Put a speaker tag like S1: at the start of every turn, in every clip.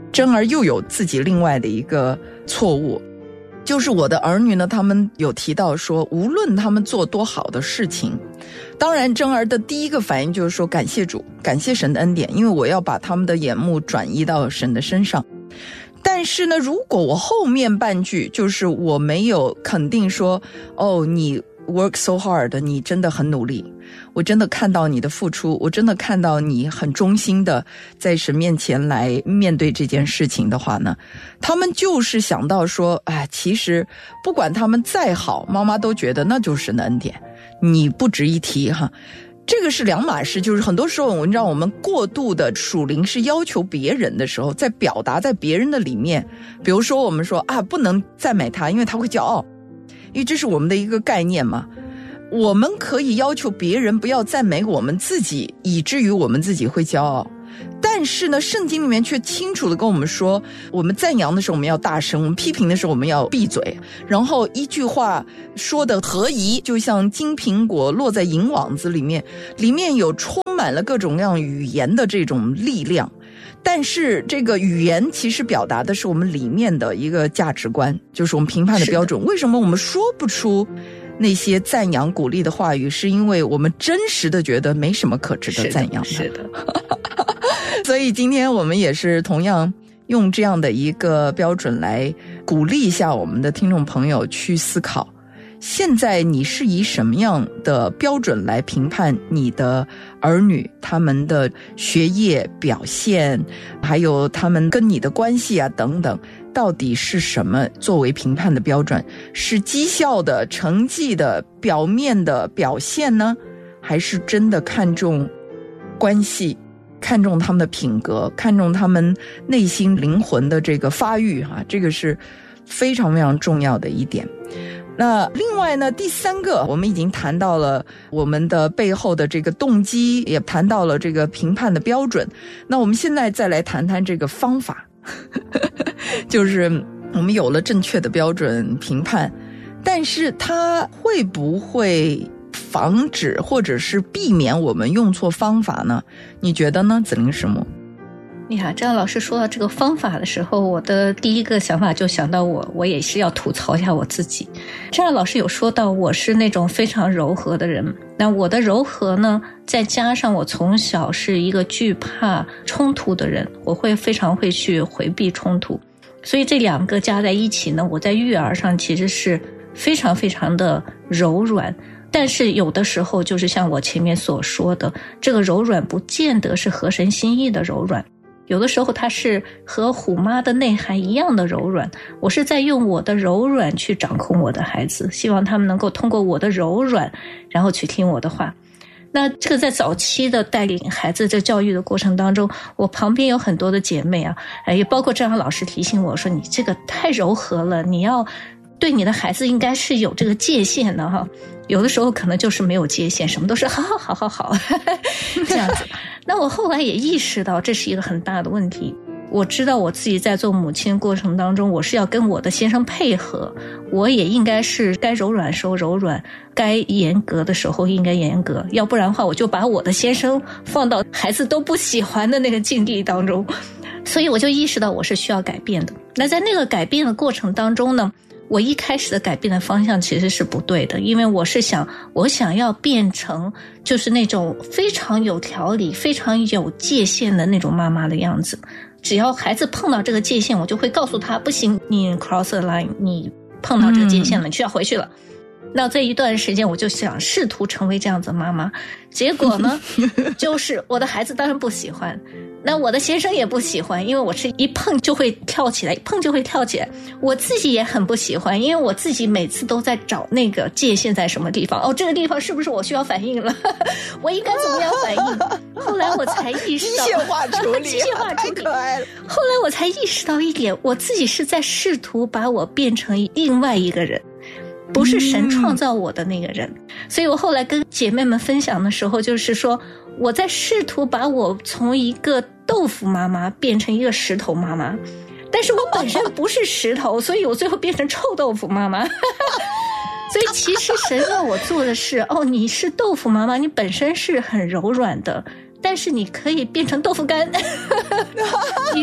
S1: 真儿又有自己另外的一个错误，就是我的儿女呢，他们有提到说，无论他们做多好的事情，当然真儿的第一个反应就是说感谢主，感谢神的恩典，因为我要把他们的眼目转移到神的身上。但是呢，如果我后面半句就是我没有肯定说，哦，你 work so hard， 你真的很努力，我真的看到你的付出，我真的看到你很忠心的在神面前来面对这件事情的话呢，他们就是想到说，哎，其实不管他们再好，妈妈都觉得那就是神的恩典，你不值一提哈。这个是两码事，就是很多时候你知道我们过度的属灵是要求别人的时候，在表达在别人的里面，比如说我们说啊，不能赞美他，因为他会骄傲，因为这是我们的一个概念嘛。我们可以要求别人不要赞美我们自己，以至于我们自己会骄傲。但是呢，圣经里面却清楚地跟我们说，我们赞扬的时候我们要大声，我们批评的时候我们要闭嘴，然后一句话说的合宜，就像金苹果落在银网子里面，里面有充满了各种各样语言的这种力量。但是这个语言其实表达的是我们里面的一个价值观，就是我们评判的标准。为什么我们说不出那些赞扬鼓励的话语，是因为我们真实的觉得没什么可值得赞扬的。
S2: 是的。
S1: 所以今天我们也是同样用这样的一个标准来鼓励一下我们的听众朋友去思考，现在你是以什么样的标准来评判你的儿女，他们的学业表现，还有他们跟你的关系啊等等，到底是什么作为评判的标准？是绩效的、成绩的、表面的表现呢？还是真的看重关系，看重他们的品格，看重他们内心灵魂的这个发育啊，这个是非常非常重要的一点。那另外呢，第三个我们已经谈到了我们的背后的这个动机，也谈到了这个评判的标准。那我们现在再来谈谈这个方法就是我们有了正确的标准评判，但是它会不会防止或者是避免我们用错方法呢？你觉得呢，子玲师母？
S2: 呀，张老师说到这个方法的时候，我的第一个想法就想到我也是要吐槽一下我自己。张老师有说到我是那种非常柔和的人，那我的柔和呢，再加上我从小是一个惧怕冲突的人，我会非常会去回避冲突，所以这两个加在一起呢，我在育儿上其实是非常非常的柔软。但是有的时候就是像我前面所说的，这个柔软不见得是合神心意的柔软，有的时候它是和虎妈的内涵一样的柔软，我是在用我的柔软去掌控我的孩子，希望他们能够通过我的柔软然后去听我的话。那这个在早期的带领孩子这教育的过程当中，我旁边有很多的姐妹啊，也包括张老师提醒我说，你这个太柔和了，你要对你的孩子应该是有这个界限的哈。有的时候可能就是没有界限，什么都是好好好好好这样子。那我后来也意识到这是一个很大的问题，我知道我自己在做母亲过程当中，我是要跟我的先生配合，我也应该是该柔软的时候柔软，该严格的时候应该严格，要不然的话我就把我的先生放到孩子都不喜欢的那个境地当中。所以我就意识到我是需要改变的。那在那个改变的过程当中呢，我一开始的改变的方向其实是不对的，因为我想要变成就是那种非常有条理、非常有界限的那种妈妈的样子。只要孩子碰到这个界限，我就会告诉他，不行，你 cross the line， 你碰到这个界限了，你需要回去了。那这一段时间我就想试图成为这样子的妈妈，结果呢就是我的孩子当然不喜欢，那我的先生也不喜欢，因为我是一碰就会跳起来，一碰就会跳起来。我自己也很不喜欢，因为我自己每次都在找那个界限在什么地方，这个地方是不是我需要反应了我应该怎么样反应后来我才意识到
S1: 机械化处理
S2: 机械化处理，
S1: 太可爱了。
S2: 后来我才意识到一点，我自己是在试图把我变成另外一个人，不是神创造我的那个人。所以我后来跟姐妹们分享的时候，就是说我在试图把我从一个豆腐妈妈变成一个石头妈妈，但是我本身不是石头所以我最后变成臭豆腐妈妈所以其实神让我做的是你是豆腐妈妈，你本身是很柔软的，但是你可以变成豆腐干你仍然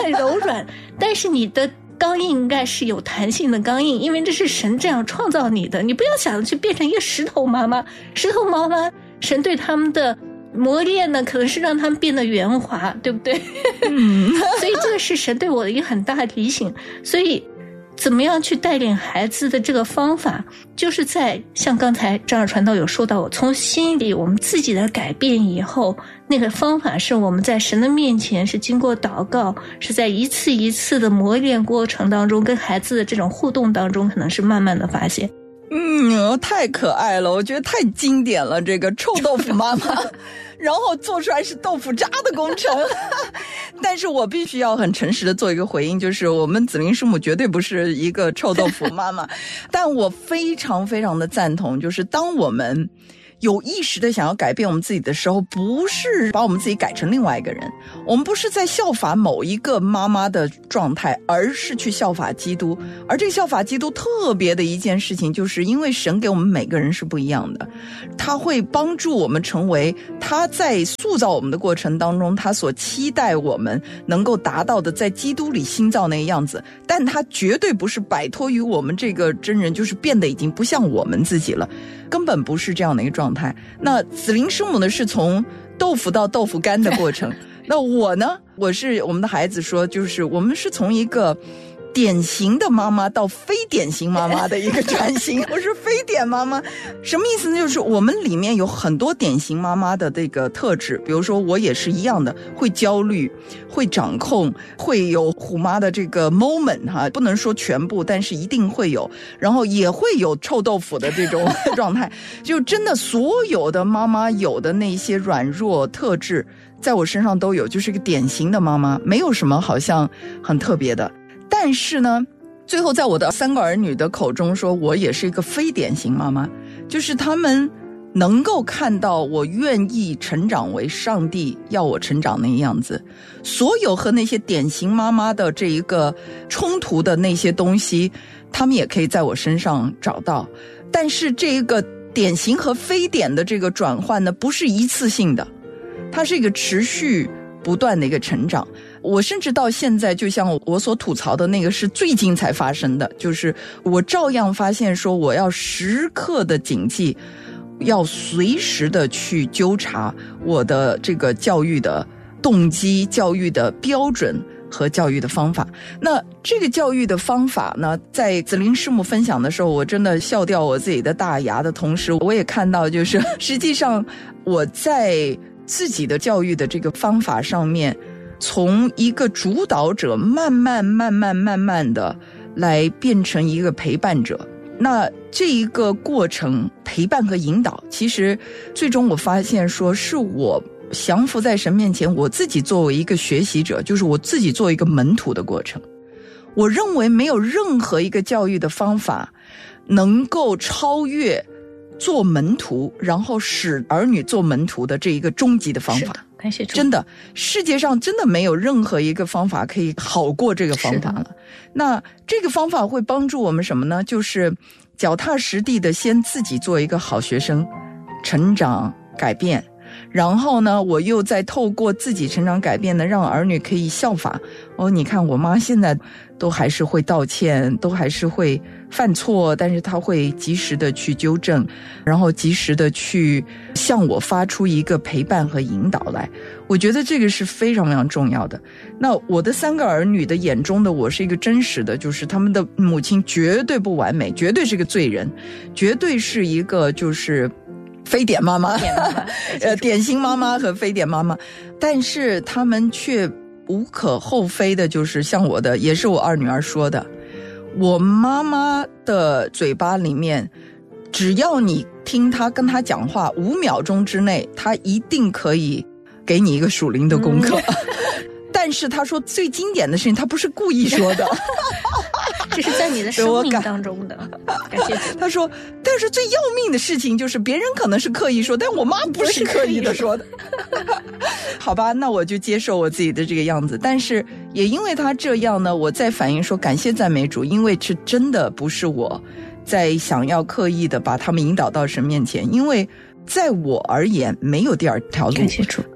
S2: 很柔软，但是你的刚硬应该是有弹性的刚硬，因为这是神这样创造你的。你不要想去变成一个石头妈妈，石头妈妈神对他们的磨练呢，可能是让他们变得圆滑，对不对？所以这个是神对我的一个很大的提醒。所以怎么样去带领孩子的这个方法，就是在像刚才张尔传道有说到，从心里我们自己的改变以后，那个方法是我们在神的面前是经过祷告，是在一次一次的磨练过程当中，跟孩子的这种互动当中，可能是慢慢的发现。
S1: 太可爱了，我觉得太经典了，这个臭豆腐妈妈然后做出来是豆腐渣的工程但是我必须要很诚实的做一个回应，就是我们子玲师母绝对不是一个臭豆腐妈妈但我非常非常的赞同，就是当我们有意识的想要改变我们自己的时候，不是把我们自己改成另外一个人，我们不是在效法某一个妈妈的状态，而是去效法基督。而这个效法基督特别的一件事情，就是因为神给我们每个人是不一样的，他会帮助我们成为他在塑造我们的过程当中他所期待我们能够达到的在基督里新造那个样子，但他绝对不是摆脱于我们这个真人，就是变得已经不像我们自己了，根本不是这样的一个状态。那子玲师母呢，是从豆腐到豆腐干的过程那我呢，我是我们的孩子说，就是我们是从一个典型的妈妈到非典型妈妈的一个转型我是非典妈妈，什么意思呢？就是我们里面有很多典型妈妈的这个特质，比如说我也是一样的，会焦虑，会掌控，会有虎妈的这个 moment 哈，不能说全部，但是一定会有，然后也会有臭豆腐的这种状态就真的所有的妈妈有的那些软弱特质在我身上都有，就是一个典型的妈妈，没有什么好像很特别的。但是呢，最后在我的3个儿女的口中说，我也是一个非典型妈妈，就是他们能够看到我愿意成长为上帝要我成长那个样子，所有和那些典型妈妈的这一个冲突的那些东西，他们也可以在我身上找到。但是这个典型和非典的这个转换呢，不是一次性的，它是一个持续不断的一个成长。我甚至到现在，就像我所吐槽的那个是最近才发生的，就是我照样发现说，我要时刻的谨记，要随时的去纠察我的这个教育的动机、教育的标准和教育的方法。那这个教育的方法呢，在子玲师母分享的时候，我真的笑掉我自己的大牙的同时，我也看到就是实际上我在自己的教育的这个方法上面，从一个主导者慢慢的来变成一个陪伴者。那这一个过程陪伴和引导，其实最终我发现说是我降服在神面前，我自己作为一个学习者，就是我自己作为一个门徒的过程。我认为没有任何一个教育的方法能够超越做门徒，然后使儿女做门徒的这一个终极的方法。
S2: 感谢主，
S1: 真的，世界上真的没有任何一个方法可以好过这个方法了。那这个方法会帮助我们什么呢？就是脚踏实地的先自己做一个好学生，成长改变，然后呢，我又再透过自己成长改变呢，让儿女可以效法。你看我妈现在都还是会道歉，都还是会犯错，但是她会及时的去纠正，然后及时的去向我发出一个陪伴和引导来。我觉得这个是非常非常重要的。那我的3个儿女的眼中的我是一个真实的，就是他们的母亲绝对不完美，绝对是个罪人，绝对是一个就是非典妈妈典型妈妈和非典妈妈，但是他们却无可厚非的，就是像我的，也是我2女儿说的，我妈妈的嘴巴里面，只要你听她跟她讲话5秒钟之内，她一定可以给你一个属灵的功课。但是她说最经典的事情，她不是故意说的。
S2: 这是在你的生命当中的，感谢主。
S1: 他说，但是最要命的事情就是别人可能是刻意说，但我妈不是刻意的说的。好吧，那我就接受我自己的这个样子。但是也因为他这样呢，我再反映说感谢赞美主，因为这真的不是我在想要刻意的把他们引导到神面前，因为在我而言没有第二条路。
S2: 感谢主。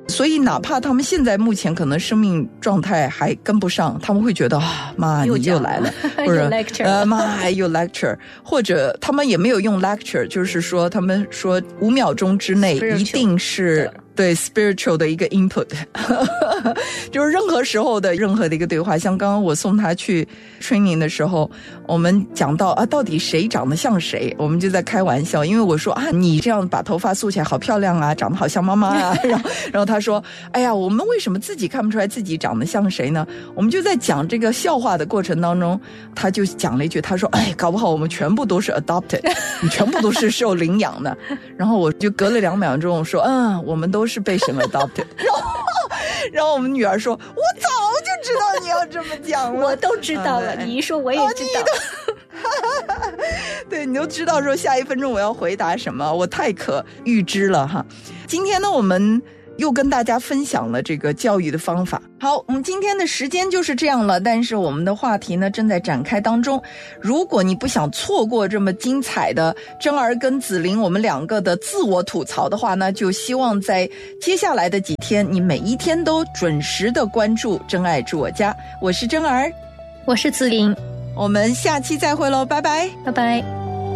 S1: 所以哪怕他们现在目前可能生命状态还跟不上，他们会觉得妈你又来了，或者妈又 lecture， 或者他们也没有用 lecture， 就是说他们说5秒钟之内一定是对 spiritual 的一个 input 就是任何时候的任何的一个对话。像刚刚我送他去 training 的时候，我们讲到到底谁长得像谁，我们就在开玩笑，因为我说你这样把头发梳起来好漂亮啊，长得好像妈妈啊然后他说哎呀，我们为什么自己看不出来自己长得像谁呢？我们就在讲这个笑话的过程当中，他就讲了一句，他说搞不好我们全部都是 adopted 你全部都是受领养的然后我就隔了2秒钟说我们都是被神 adopted 然后我们女儿说我早就知道你要这么讲了
S2: 我都知道了你一说我也知道
S1: 对，你都知道说下1分钟我要回答什么，我太可预知了哈。今天呢我们又跟大家分享了这个教育的方法。好，我们今天的时间就是这样了，但是我们的话题呢正在展开当中。如果你不想错过这么精彩的珍儿跟子玲我们2个的自我吐槽的话呢，就希望在接下来的几天你每一天都准时的关注真爱住我家。我是珍儿，
S2: 我是子玲，
S1: 我们下期再会咯，拜拜，
S2: 拜拜。